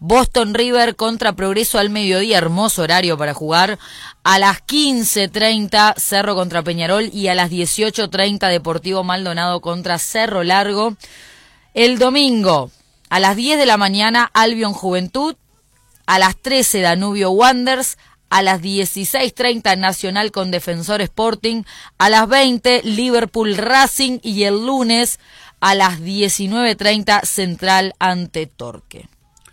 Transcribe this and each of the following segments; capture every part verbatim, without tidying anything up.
Boston River contra Progreso al mediodía, hermoso horario para jugar. A las quince treinta Cerro contra Peñarol y a las dieciocho treinta Deportivo Maldonado contra Cerro Largo. El domingo a las diez de la mañana Albion Juventud, a las trece Danubio Wanderers, a las dieciséis treinta Nacional con Defensor Sporting, a las veinte Liverpool Racing y el lunes a las diecinueve treinta Central ante Torque.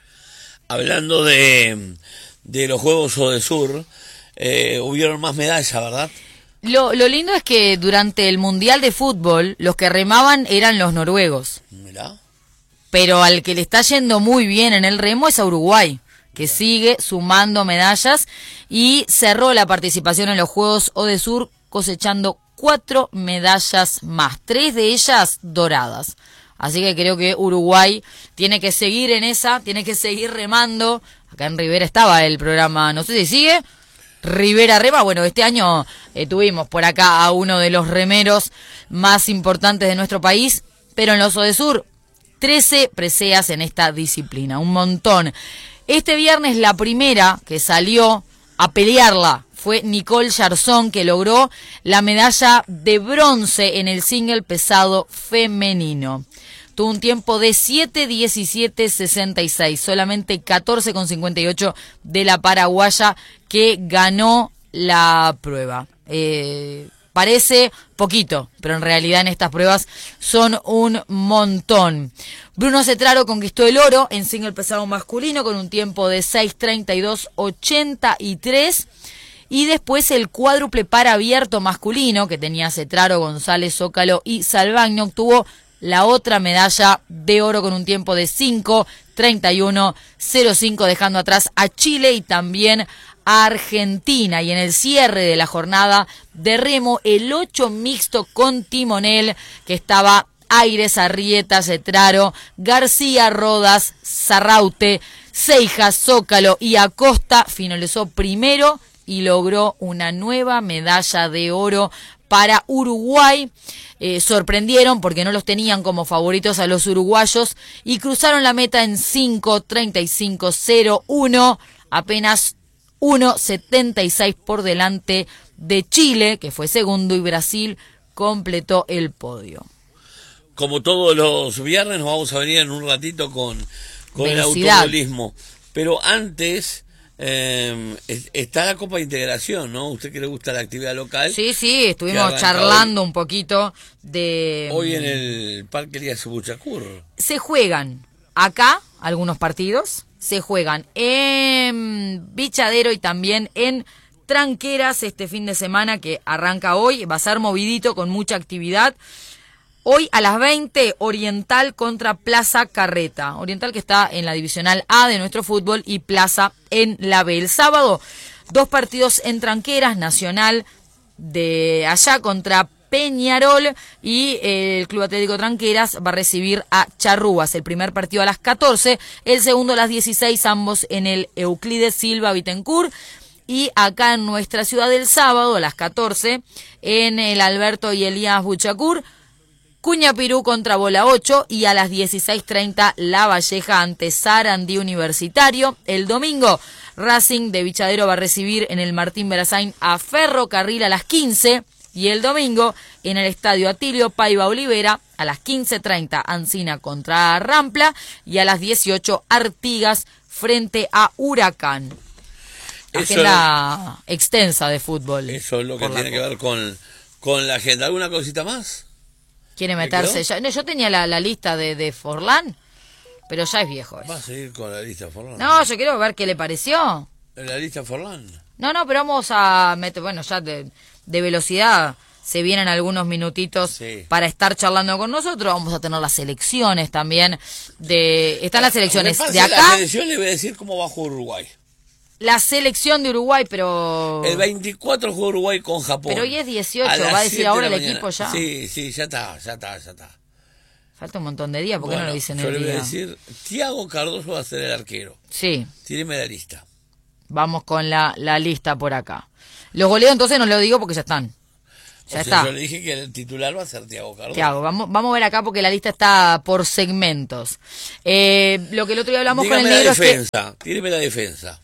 Hablando de, de los Juegos Odesur, eh, hubieron más medallas, ¿verdad? Lo, lo lindo es que durante el Mundial de Fútbol los que remaban eran los noruegos. Mirá. Pero al que le está yendo muy bien en el remo es a Uruguay, que sigue sumando medallas y cerró la participación en los Juegos Odesur cosechando cuatro medallas más, tres de ellas doradas. Así que creo que Uruguay tiene que seguir en esa, tiene que seguir remando. Acá en Rivera estaba el programa, no sé si sigue, Rivera Rema. Bueno, este año eh, tuvimos por acá a uno de los remeros más importantes de nuestro país, pero en los Odesur, trece preseas en esta disciplina, un montón. Este viernes la primera que salió a pelearla fue Nicole Yarzón, que logró la medalla de bronce en el single pesado femenino. Tuvo un tiempo de siete diecisiete sesenta y seis, solamente catorce cincuenta y ocho de la paraguaya que ganó la prueba. Eh, parece poquito, pero en realidad en estas pruebas son un montón. Bruno Cetraro conquistó el oro en single pesado masculino con un tiempo de seis treinta y dos ochenta y tres. Y después el cuádruple para abierto masculino, que tenía Cetraro, González, Zócalo y Salvagno, obtuvo la otra medalla de oro con un tiempo de cinco treinta y uno cero cinco, dejando atrás a Chile y también a Argentina. Y en el cierre de la jornada de remo, el ocho mixto con timonel, que estaba Aires, Arrieta, Cetraro, García, Rodas, Zarraute, Seijas, Zócalo y Acosta, finalizó primero y logró una nueva medalla de oro para Uruguay. Eh, sorprendieron porque no los tenían como favoritos a los uruguayos y cruzaron la meta en cinco treinta y cinco cero uno, apenas uno setenta y seis por delante de Chile, que fue segundo, y Brasil completó el podio. Como todos los viernes nos vamos a venir en un ratito con, con el Velocidad. automovilismo, pero antes eh, está la Copa de Integración, ¿no? ¿Usted que le gusta la actividad local? Sí, sí, estuvimos charlando hoy, un poquito de... Hoy en el Parque Elías Buchacur. Se juegan acá algunos partidos, se juegan en Bichadero y también en Tranqueras este fin de semana que arranca hoy, va a ser movidito con mucha actividad. Hoy a las veinte, Oriental contra Plaza Carreta. Oriental que está en la divisional A de nuestro fútbol y Plaza en la B. El sábado, dos partidos en Tranqueras, Nacional de allá contra Peñarol y el Club Atlético Tranqueras va a recibir a Charrúas. El primer partido a las catorce, el segundo a las dieciséis, ambos en el Euclides Silva Bittencourt. Y acá en nuestra ciudad el sábado a las catorce, en el Alberto y Elías Buchacur, Cuñapirú contra Bola ocho y a las dieciséis treinta La Valleja ante Sarandí Universitario. El domingo Racing de Bichadero va a recibir en el Martín Berazain a Ferrocarril a las quince y el domingo en el Estadio Atilio Paiva Olivera a las quince treinta Ancina contra Rampla y a las dieciocho Artigas frente a Huracán. Agenda lo, extensa de fútbol. Eso es lo que tiene que ver con, con la agenda. ¿Alguna cosita más? Quiere meterse ya. No, yo tenía la, la lista de, de Forlán, pero ya es viejo eso. ¿Va a seguir con la lista Forlán? No, yo quiero ver qué le pareció. ¿La lista Forlán? No, no, pero vamos a meter, bueno, ya de, de velocidad se vienen algunos minutitos sí. para estar charlando con nosotros. Vamos a tener las elecciones también. de Están las elecciones de acá. La selección le voy a decir cómo bajó Uruguay. La selección de Uruguay, pero... El veinticuatro juega Uruguay con Japón. Pero hoy es dieciocho, va a decir ahora el mañana. equipo ya. Sí, sí, ya está, ya está, ya está. Falta un montón de días, ¿por qué bueno, no lo dicen el día? Yo le voy a decir, Thiago Cardoso va a ser el arquero. Sí. Tíreme la lista. Vamos con la, la lista por acá. Los goleos entonces no lo digo porque ya están. Ya o sea, está. Yo le dije que el titular va a ser Thiago Cardona. Thiago, vamos, vamos a ver acá porque la lista está por segmentos. Eh, lo que el otro día hablamos Dígame con el negro la es que... defensa, tíreme la defensa.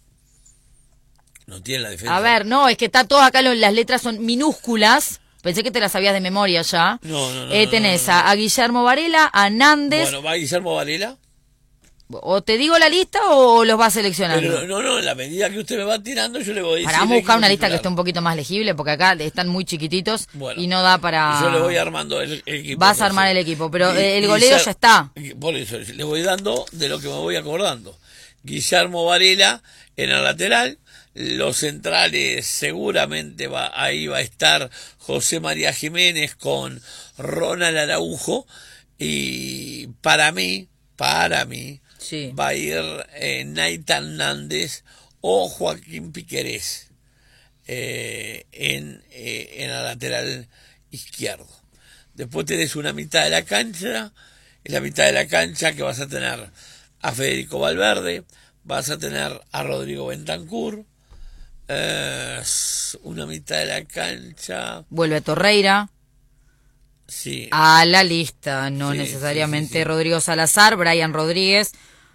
No tiene la defensa. A ver, no, es que está todo acá, lo- las letras son minúsculas. Pensé que te las sabías de memoria ya. No, no, no. Eh, no, tenés no, no, no. A, a Guillermo Varela, a Nández. Bueno, va Guillermo Varela. ¿O te digo la lista o los vas seleccionando? Pero no, no, en la medida que usted me va tirando, yo le voy a decir. Para, vamos a buscar una lista titular. que esté un poquito más legible, porque acá están muy chiquititos Bueno, y no da para... Yo le voy armando el, el equipo. Vas a armar el equipo, pero el golero ya está. Por eso, le voy dando de lo que me voy acordando. Guillermo Varela en el lateral. Los centrales seguramente va, ahí va a estar José María Jiménez con Ronald Araujo. Y para mí, para mí, Sí. va a ir eh, Nathan Nández o Joaquín Piquerés eh, en, eh, en la lateral izquierdo. Después tenés una mitad de la cancha, en la mitad de la cancha que vas a tener a Federico Valverde, vas a tener a Rodrigo Bentancur, eh, una mitad de la cancha... Vuelve Torreira Sí. a la lista, no Sí, necesariamente sí, sí, sí. Rodrigo Salazar, Brian Rodríguez,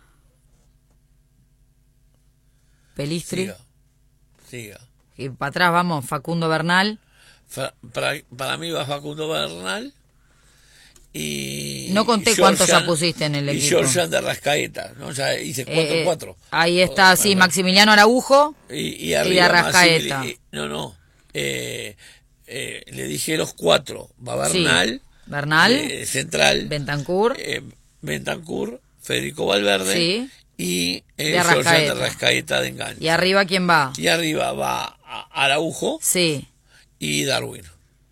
Pelistri, Siga, siga. y para atrás vamos, Facundo Bernal. Fa- Para, para mí va Facundo Bernal y... No conté y cuántos ya Georgian- pusiste en el y equipo. Georgian de Rascaeta, ¿no? Ya hice cuatro, Eh, eh, cuatro. ahí está, sí, Bueno, Maximiliano Araujo. Y, y y arriba Arrascaeta. Massimili- No, no. Eh, eh, le dije los cuatro. Va Sí. Bernal. Bernal, eh, central. Bentancur, eh, Bentancur, Federico Valverde. Sí. Y De eh, Georgian Arrascaeta. de Rascaeta de enganche. y arriba ¿quién va? Y arriba va a- Araujo Sí, y Darwin.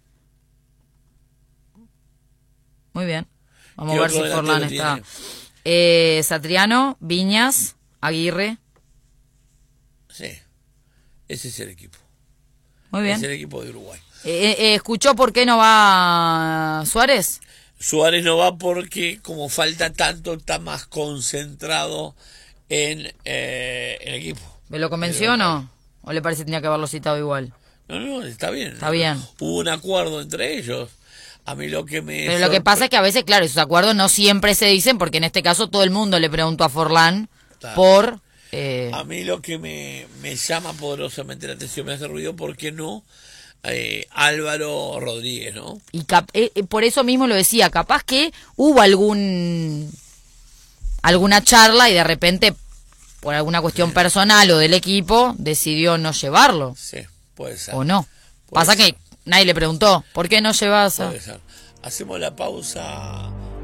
muy bien. Vamos ¿Qué a ver otro si Forlán delantero está. Eh, Satriano, Viñas, Aguirre. Sí. Ese es el equipo. Muy bien. Es el equipo de Uruguay. Eh, eh, ¿Escuchó por qué no va Suárez? Suárez no va porque como falta tanto, está más concentrado en eh, el equipo. ¿Me lo convenció o no? ¿O le parece que tenía que haberlo citado igual? No, no, está bien. Está bien. Hubo un acuerdo entre ellos. A mí lo que me... Pero lo que pasa es que a veces, claro, esos acuerdos no siempre se dicen, porque en este caso todo el mundo le preguntó a Forlán Claro. por... eh, A mí lo que me, me llama poderosamente la atención, me hace ruido, ¿por qué no eh, Álvaro Rodríguez, ¿no? y cap- eh, eh, por eso mismo lo decía, capaz que hubo algún alguna charla y de repente, por alguna cuestión personal o del equipo, decidió no llevarlo, Sí, puede ser. o no. Puede Pasa ser. que nadie le preguntó, ¿por qué no llevas a...? Puede ser. Hacemos la pausa